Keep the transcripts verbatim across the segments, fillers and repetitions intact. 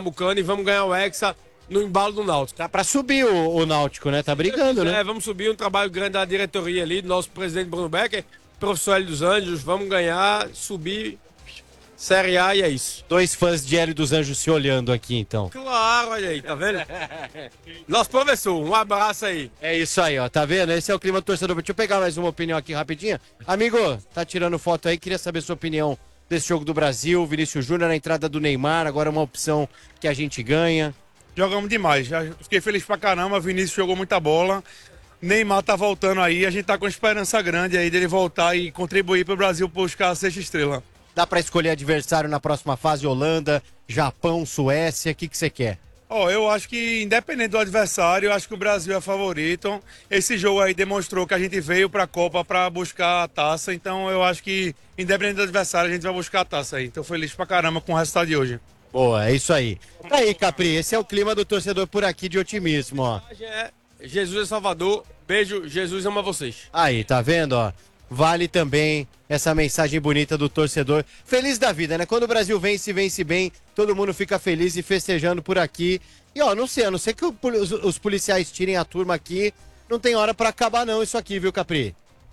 Pernambucano e vamos ganhar o Hexa no embalo do Náutico. Tá pra subir o, o Náutico, né? Tá brigando, né? É, vamos subir, um trabalho grande da diretoria ali, do nosso presidente Bruno Becker, professor Hélio dos Anjos, vamos ganhar, subir, Série A e é isso. Dois fãs de Hélio dos Anjos se olhando aqui, então. Claro, olha aí, tá vendo? Nosso professor, um abraço aí. É isso aí, ó, tá vendo? Esse é o clima do torcedor. Deixa eu pegar mais uma opinião aqui rapidinho. Amigo, tá tirando foto aí, queria saber sua opinião desse jogo do Brasil, Vinícius Júnior na entrada do Neymar, agora uma opção que a gente ganha. Jogamos demais, já fiquei feliz pra caramba, Vinícius jogou muita bola, Neymar tá voltando aí, a gente tá com esperança grande aí dele voltar e contribuir pro Brasil buscar a sexta estrela. Dá pra escolher adversário na próxima fase, Holanda, Japão, Suécia, o que que você quer? Ó, oh, eu acho que independente do adversário, eu acho que o Brasil é favorito. Esse jogo aí demonstrou que a gente veio pra Copa pra buscar a taça, então eu acho que independente do adversário a gente vai buscar a taça aí. Tô feliz pra caramba com o resultado de hoje. Boa, é isso aí. Tá aí, Capri, esse é o clima do torcedor por aqui de otimismo, ó. É, Jesus é Salvador, beijo, Jesus ama vocês. Aí, tá vendo, ó? Vale também essa mensagem bonita do torcedor. Feliz da vida, né? Quando o Brasil vence, vence bem, todo mundo fica feliz e festejando por aqui. E ó, não sei, a não ser que o, os, os policiais tirem a turma aqui, não tem hora pra acabar não isso aqui, viu, Capri?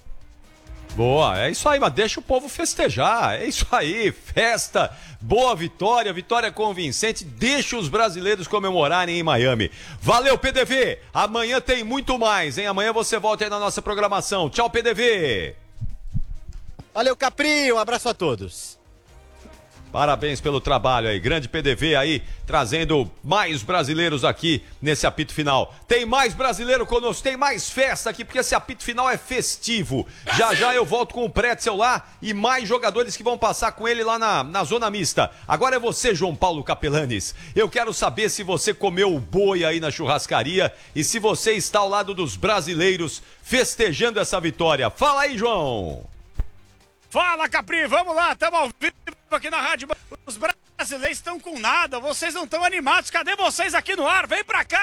Boa, é isso aí, mas deixa o povo festejar, é isso aí, festa, boa vitória, vitória convincente, deixa os brasileiros comemorarem em Miami. Valeu, P D V, amanhã tem muito mais, hein? Amanhã você volta aí na nossa programação. Tchau, P D V. Valeu, Capri, um abraço a todos. Parabéns pelo trabalho aí, grande P D V aí, trazendo mais brasileiros aqui nesse apito final. Tem mais brasileiro conosco, tem mais festa aqui, porque esse apito final é festivo. Já já eu volto com o Pretzel lá e mais jogadores que vão passar com ele lá na, na zona mista. Agora é você, João Paulo Capelanes. Eu quero saber se você comeu o boi aí na churrascaria e se você está ao lado dos brasileiros festejando essa vitória. Fala aí, João! Fala, Capri, vamos lá, estamos ao vivo aqui na rádio. Os brasileiros estão com nada, vocês não estão animados, cadê vocês aqui no ar? Vem pra cá!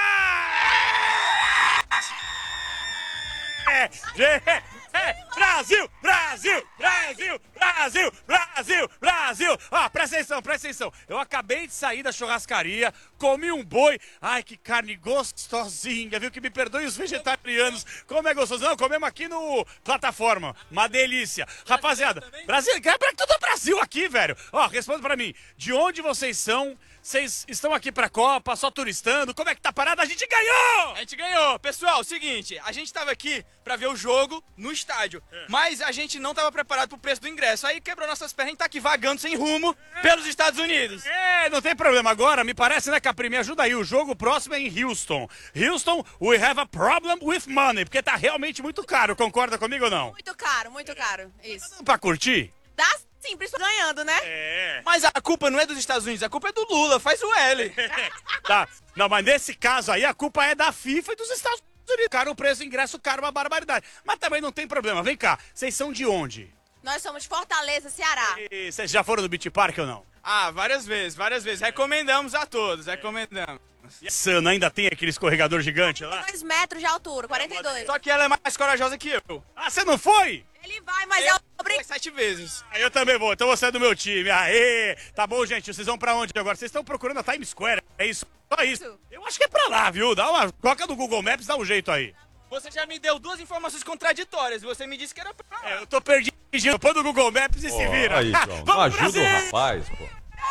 É, é, é, Brasil, Brasil, Brasil, Brasil, Brasil, Brasil! Ó, presta atenção, presta atenção. Eu acabei de sair da churrascaria, comi um boi. Ai, que carne gostosinha, viu? Que me perdoem os vegetarianos. Como é gostoso. Não, comemos aqui no plataforma. Uma delícia. Rapaziada, Brasil, quer pra todo o Brasil aqui, velho. Ó, responda pra mim. De onde vocês são? Vocês estão aqui pra Copa, só turistando? Como é que tá parado? A gente ganhou! A gente ganhou. Pessoal, seguinte, a gente tava aqui pra ver o jogo no estádio, é. mas a gente não tava preparado pro preço do ingresso. Aí quebrou nossas pernas, a gente tá aqui vagando sem rumo é. pelos Estados Unidos. É, não tem problema. Agora, me parece, né, Capri? Me ajuda aí. O jogo próximo é em Houston. Houston, we have a problem with money, porque tá realmente muito caro. Concorda comigo ou não? Muito caro, muito caro. Isso. Dá pra curtir? Dá sim, principalmente ganhando, né? É. Mas a culpa não é dos Estados Unidos, a culpa é do Lula, faz o L. Tá. Não, mas nesse caso aí, a culpa é da FIFA e dos Estados Unidos. Caro o preço do ingresso, caro uma barbaridade. Mas também não tem problema. Vem cá, vocês são de onde? Nós somos de Fortaleza, Ceará. E vocês já foram no Beach Park ou não? Ah, várias vezes, várias vezes. Recomendamos a todos, recomendamos. E a Sana ainda tem aquele escorregador gigante lá? dois metros de altura, quarenta e dois. Só que ela é mais corajosa que eu. Ah, você não foi? Ele vai, mas eu eu obrigado. Sete vezes. Ah, eu também vou, então você é do meu time. Aê! Tá bom, gente, vocês vão pra onde agora? Vocês estão procurando a Times Square, é isso? Só isso. Eu acho que é pra lá, viu? Dá uma... Coloca no Google Maps, dá um jeito aí. Você já me deu duas informações contraditórias. Você me disse que era pra lá. É, eu tô perdido. Põe no Google Maps e oh, se vira. Aí, João, não ajuda o rapaz, pô.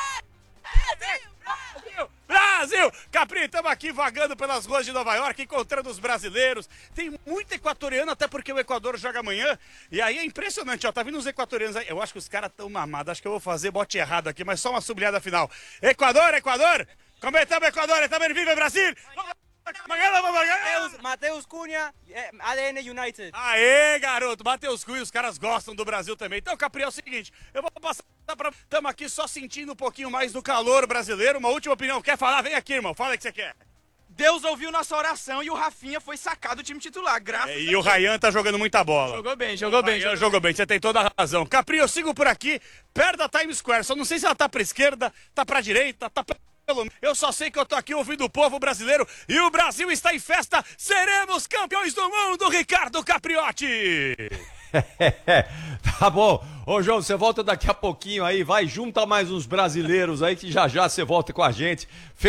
Brasil! Brasil! Capri, estamos aqui vagando pelas ruas de Nova York, encontrando os brasileiros. Tem muito equatoriano, até porque o Equador joga amanhã. E aí é impressionante, ó. Tá vindo os equatorianos aí. Eu acho que os caras estão mamados. Acho que eu vou fazer bote errado aqui, mas só uma sublinhada final. Equador, Equador! Como estamos, Equador? Estamos viva, Brasil! Mateus, Mateus Cunha, A D N United. Aê, garoto, Mateus Cunha, os caras gostam do Brasil também. Então, Capri, é o seguinte, eu vou passar pra... Estamos aqui só sentindo um pouquinho mais do calor brasileiro. Uma última opinião, quer falar? Vem aqui, irmão, fala o que você quer. Deus ouviu nossa oração e o Rafinha foi sacado do time titular, graças é, a E Deus. o Ryan tá jogando muita bola. Jogou bem, jogou bem. Jogou, jogou bem, você tem toda a razão. Capri, eu sigo por aqui, perto da Times Square. Só não sei se ela tá pra esquerda, tá pra direita, tá pra... Eu só sei que eu tô aqui ouvindo o povo brasileiro e o Brasil está em festa. Seremos campeões do mundo, Ricardo Capriotti! Tá bom. Ô, João, você volta daqui a pouquinho aí, vai, junta mais uns brasileiros aí que já já você volta com a gente.